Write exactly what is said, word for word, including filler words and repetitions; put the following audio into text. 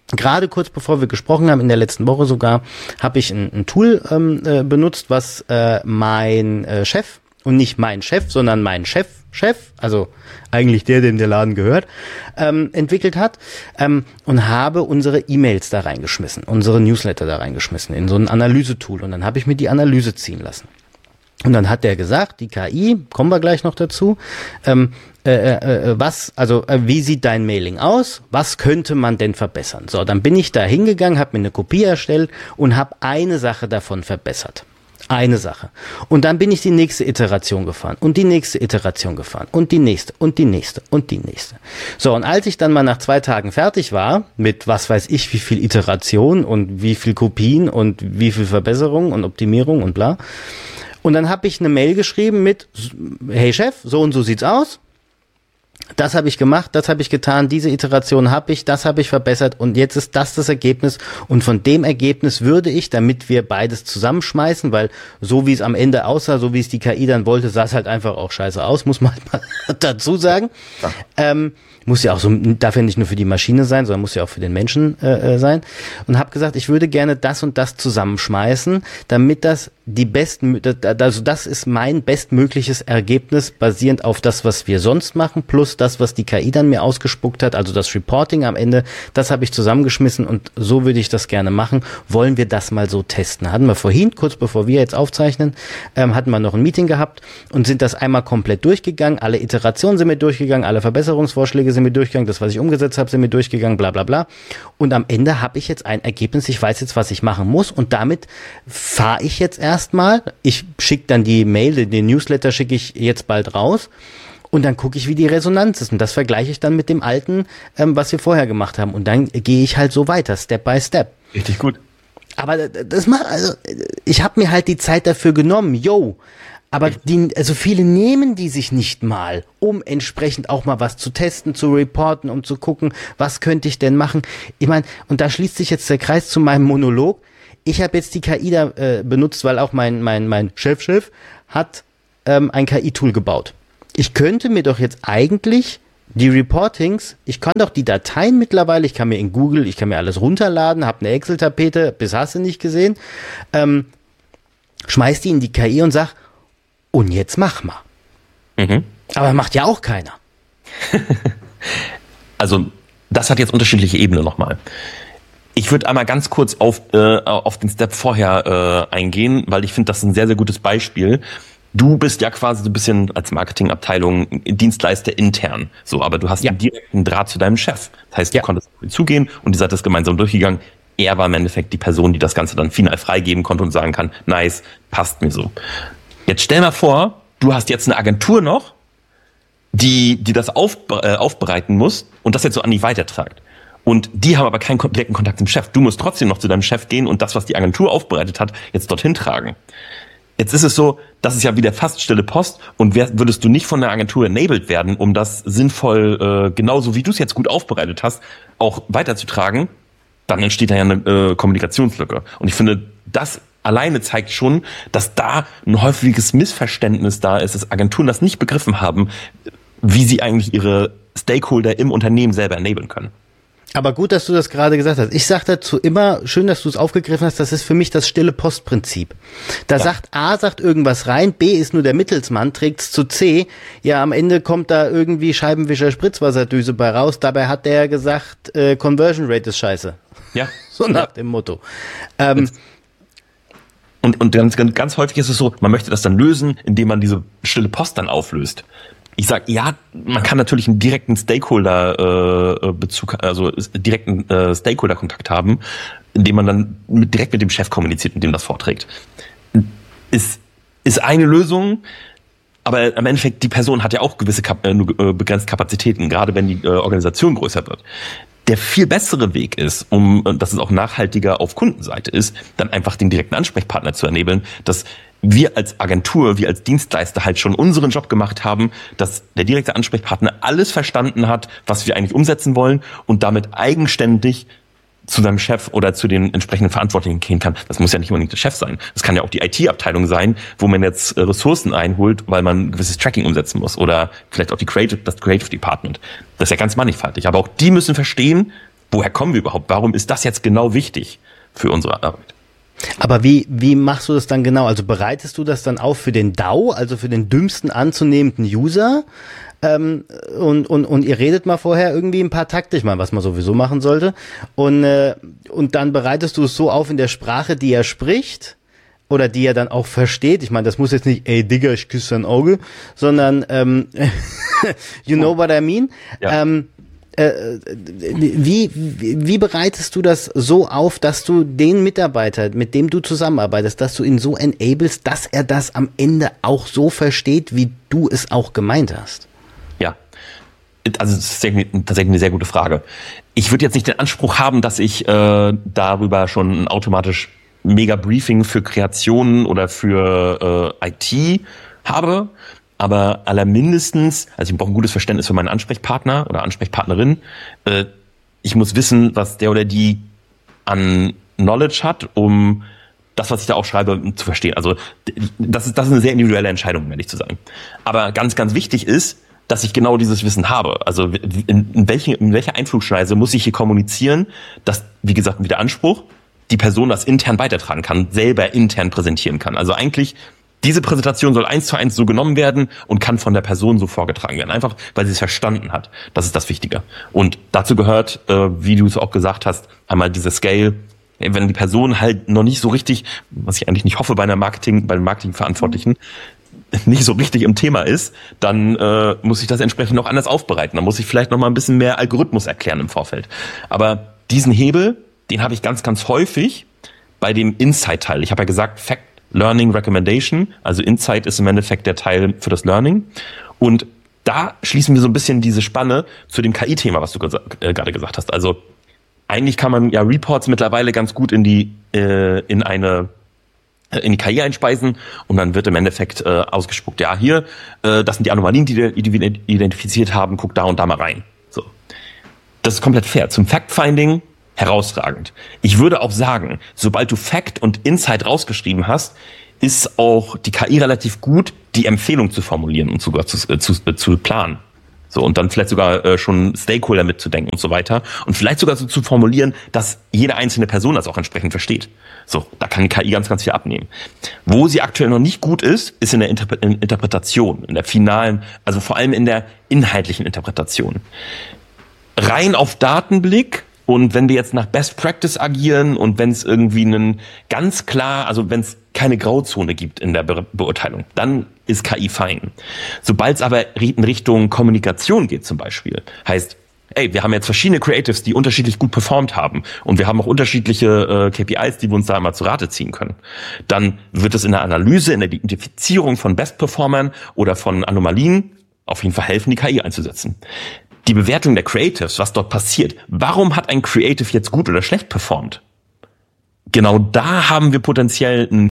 Gerade kurz bevor wir gesprochen haben, in der letzten Woche sogar, habe ich ein, ein Tool ähm, äh, benutzt, was äh, mein äh, Chef, und nicht mein Chef, sondern mein Chef, Chef, also eigentlich der, dem der Laden gehört, ähm, entwickelt hat, ähm, und habe unsere E-Mails da reingeschmissen, unsere Newsletter da reingeschmissen, in so ein Analysetool, und dann habe ich mir die Analyse ziehen lassen. Und dann hat der gesagt, die K I, kommen wir gleich noch dazu, ähm, Äh, äh, was, also äh, wie sieht dein Mailing aus? Was könnte man denn verbessern? So, dann bin ich da hingegangen, habe mir eine Kopie erstellt und habe eine Sache davon verbessert. Eine Sache. Und dann bin ich die nächste Iteration gefahren und die nächste Iteration gefahren und die nächste und die nächste und die nächste. So, und als ich dann mal nach zwei Tagen fertig war, mit was weiß ich, wie viel Iteration und wie viel Kopien und wie viel Verbesserung und Optimierung und bla. Und dann habe ich eine Mail geschrieben mit, hey Chef, so und so sieht's aus. Das habe ich gemacht, das habe ich getan, diese Iteration habe ich, das habe ich verbessert und jetzt ist das das Ergebnis und von dem Ergebnis würde ich, damit wir beides zusammenschmeißen, weil so wie es am Ende aussah, so wie es die K I dann wollte, sah es halt einfach auch scheiße aus, muss man halt mal dazu sagen. Ja. Ähm, muss ja auch so, darf ja nicht nur für die Maschine sein, sondern muss ja auch für den Menschen äh, sein. Und habe gesagt, ich würde gerne das und das zusammenschmeißen, damit das die besten, also das ist mein bestmögliches Ergebnis, basierend auf das, was wir sonst machen, plus das, was die K I dann mir ausgespuckt hat, also das Reporting am Ende, das habe ich zusammengeschmissen und so würde ich das gerne machen. Wollen wir das mal so testen? Hatten wir vorhin, kurz bevor wir jetzt aufzeichnen, ähm, hatten wir noch ein Meeting gehabt und sind das einmal komplett durchgegangen, alle Iterationen sind wir durchgegangen, alle Verbesserungsvorschläge sind wir durchgegangen, das, was ich umgesetzt habe, sind wir durchgegangen, bla bla bla. Und am Ende habe ich jetzt ein Ergebnis, ich weiß jetzt, was ich machen muss und damit fahre ich jetzt erstmal, ich schicke dann die Mail, den Newsletter schicke ich jetzt bald raus und dann gucke ich, wie die Resonanz ist und das vergleiche ich dann mit dem alten, ähm, was wir vorher gemacht haben und dann gehe ich halt so weiter, Step by Step. Richtig gut. Aber das macht, also ich habe mir halt die Zeit dafür genommen, yo. Aber die, also viele nehmen die sich nicht mal, um entsprechend auch mal was zu testen, zu reporten, um zu gucken, was könnte ich denn machen. Ich meine, und da schließt sich jetzt der Kreis zu meinem Monolog. Ich habe jetzt die K I da äh, benutzt, weil auch mein mein mein Chefchef hat ähm, ein K I-Tool gebaut. Ich könnte mir doch jetzt eigentlich die Reportings, ich kann doch die Dateien mittlerweile, ich kann mir in Google, ich kann mir alles runterladen, habe eine Excel-Tapete, bis hast du nicht gesehen, ähm, schmeiß die in die K I und sag, und jetzt mach mal. Mhm. Aber macht ja auch keiner. Also das hat jetzt unterschiedliche Ebenen nochmal. Ich würde einmal ganz kurz auf, äh, auf den Step vorher äh, eingehen, weil ich finde, das ist ein sehr, sehr gutes Beispiel. Du bist ja quasi so ein bisschen als Marketingabteilung Dienstleister intern. So, aber du hast ja einen direkten Draht zu deinem Chef. Das heißt, du ja. konntest auf ihn zugehen und ihr seid das gemeinsam durchgegangen. Er war im Endeffekt die Person, die das Ganze dann final freigeben konnte und sagen kann, nice, passt mir so. Jetzt stell mal vor, du hast jetzt eine Agentur noch, die, die das auf, äh, aufbereiten muss und das jetzt so an die weitertragt. Und die haben aber keinen direkten Kontakt zum Chef. Du musst trotzdem noch zu deinem Chef gehen und das, was die Agentur aufbereitet hat, jetzt dorthin tragen. Jetzt ist es so, das ist ja wieder fast stille Post und wär, würdest du nicht von der Agentur enabled werden, um das sinnvoll, äh, genauso wie du es jetzt gut aufbereitet hast, auch weiterzutragen, dann entsteht da ja eine äh, Kommunikationslücke. Und ich finde, das alleine zeigt schon, dass da ein häufiges Missverständnis da ist, dass Agenturen das nicht begriffen haben, wie sie eigentlich ihre Stakeholder im Unternehmen selber enablen können. Aber gut, dass du das gerade gesagt hast. Ich sage dazu immer, schön, dass du es aufgegriffen hast, das ist für mich das stille Postprinzip. Da ja. sagt A, sagt irgendwas rein, B ist nur der Mittelsmann, trägt's zu C. Ja, am Ende kommt da irgendwie Scheibenwischer Spritzwasserdüse bei raus. Dabei hat der gesagt, äh, Conversion Rate ist scheiße. Ja. So nach ja. dem Motto. Ähm, Und, und ganz, ganz häufig ist es so, man möchte das dann lösen, indem man diese stille Post dann auflöst. Ich sag, ja, man kann natürlich einen direkten Stakeholder-Bezug, äh, also direkten äh, Stakeholder-Kontakt haben, indem man dann mit, direkt mit dem Chef kommuniziert und dem das vorträgt. Ist, ist eine Lösung, aber am Endeffekt, die Person hat ja auch gewisse Kap- äh, begrenzte Kapazitäten, gerade wenn die äh, Organisation größer wird. Der viel bessere Weg ist, um, dass es auch nachhaltiger auf Kundenseite ist, dann einfach den direkten Ansprechpartner zu enablen, dass wir als Agentur, wir als Dienstleister halt schon unseren Job gemacht haben, dass der direkte Ansprechpartner alles verstanden hat, was wir eigentlich umsetzen wollen und damit eigenständig zu seinem Chef oder zu den entsprechenden Verantwortlichen gehen kann. Das muss ja nicht unbedingt der Chef sein. Das kann ja auch die I T-Abteilung sein, wo man jetzt Ressourcen einholt, weil man ein gewisses Tracking umsetzen muss oder vielleicht auch die Creative, das Creative Department. Das ist ja ganz mannigfaltig. Aber auch die müssen verstehen, woher kommen wir überhaupt? Warum ist das jetzt genau wichtig für unsere Arbeit? Aber wie, wie machst du das dann genau? Also bereitest du das dann auf für den D A O, also für den dümmsten anzunehmenden User? Ähm, und, und, und ihr redet mal vorher irgendwie ein paar Takte, ich meine, was man sowieso machen sollte. Und, äh, und dann bereitest du es so auf in der Sprache, die er spricht oder die er dann auch versteht. Ich meine, das muss jetzt nicht, ey Digga, ich küsse dein Auge, sondern ähm, you know what I mean? Ja. Ähm, Äh, wie, wie, wie bereitest du das so auf, dass du den Mitarbeiter, mit dem du zusammenarbeitest, dass du ihn so enablest, dass er das am Ende auch so versteht, wie du es auch gemeint hast? Ja, also das ist tatsächlich eine sehr gute Frage. Ich würde jetzt nicht den Anspruch haben, dass ich äh, darüber schon automatisch mega Briefing für Kreationen oder für äh, I T habe. Aber allermindestens, also ich brauche ein gutes Verständnis für meinen Ansprechpartner oder Ansprechpartnerin. Äh, ich muss wissen, was der oder die an Knowledge hat, um das, was ich da auch schreibe, zu verstehen. Also das ist, das ist eine sehr individuelle Entscheidung, um ehrlich zu sein. Aber ganz, ganz wichtig ist, dass ich genau dieses Wissen habe. Also in, in, welche, in welcher Einflugschneise muss ich hier kommunizieren, dass, wie gesagt, wie der Anspruch, die Person das intern weitertragen kann, selber intern präsentieren kann. Also eigentlich diese Präsentation soll eins zu eins so genommen werden und kann von der Person so vorgetragen werden. Einfach, weil sie es verstanden hat. Das ist das Wichtige. Und dazu gehört, äh, wie du es auch gesagt hast, einmal diese Scale. Wenn die Person halt noch nicht so richtig, was ich eigentlich nicht hoffe bei einer Marketing, bei den Marketingverantwortlichen, nicht so richtig im Thema ist, dann äh, muss ich das entsprechend noch anders aufbereiten. Dann muss ich vielleicht noch mal ein bisschen mehr Algorithmus erklären im Vorfeld. Aber diesen Hebel, den habe ich ganz, ganz häufig bei dem Insight-Teil. Ich habe ja gesagt, Fact, Learning, Recommendation, also Insight ist im Endeffekt der Teil für das Learning. Und da schließen wir so ein bisschen diese Spanne zu dem K I-Thema, was du äh, gerade gesagt hast. Also eigentlich kann man ja Reports mittlerweile ganz gut in die äh, in eine in die K I einspeisen und dann wird im Endeffekt äh, ausgespuckt, ja hier, äh, das sind die Anomalien, die wir identifiziert haben, guck da und da mal rein. So, das ist komplett fair. Zum Fact-Finding herausragend. Ich würde auch sagen, sobald du Fact und Insight rausgeschrieben hast, ist auch die K I relativ gut, die Empfehlung zu formulieren und sogar zu, zu, zu planen. So, und dann vielleicht sogar äh, schon Stakeholder mitzudenken und so weiter. Und vielleicht sogar so zu formulieren, dass jede einzelne Person das auch entsprechend versteht. So, da kann die K I ganz, ganz viel abnehmen. Wo sie aktuell noch nicht gut ist, ist in der Interpre- in Interpretation, in der finalen, also vor allem in der inhaltlichen Interpretation. Rein auf Datenblick. Und wenn wir jetzt nach Best Practice agieren und wenn es irgendwie einen ganz klar, also wenn es keine Grauzone gibt in der Be- Beurteilung, dann ist K I fein. Sobald es aber in Richtung Kommunikation geht zum Beispiel, heißt, ey, wir haben jetzt verschiedene Creatives, die unterschiedlich gut performt haben und wir haben auch unterschiedliche äh, K P Is, die wir uns da mal zu Rate ziehen können, dann wird es in der Analyse, in der Identifizierung von Best-Performern oder von Anomalien auf jeden Fall helfen, die K I einzusetzen. Die Bewertung der Creatives, was dort passiert. Warum hat ein Creative jetzt gut oder schlecht performt? Genau da haben wir potenziell ein